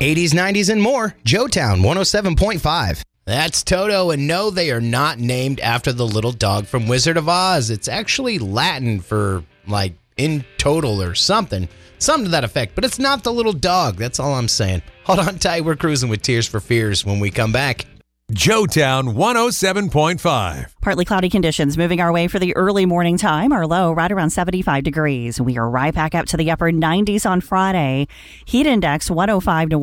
80s, 90s, and more. Joetown 107.5. That's Toto, and no, they are not named after the little dog from Wizard of Oz. It's actually Latin for, like, in total or something. Something to that effect, but it's not the little dog. That's all I'm saying. Hold on tight. We're cruising with Tears for Fears when we come back. Joetown 107.5. Partly cloudy conditions moving our way for the early morning time. Our low right around 75 degrees. We are right back up to the upper 90s on Friday. Heat index 105 to